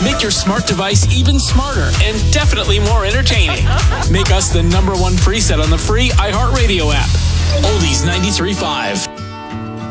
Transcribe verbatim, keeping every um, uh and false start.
Make your smart device even smarter and definitely more entertaining. Make us the number one preset on the free iHeartRadio app. Oldies ninety-three point five.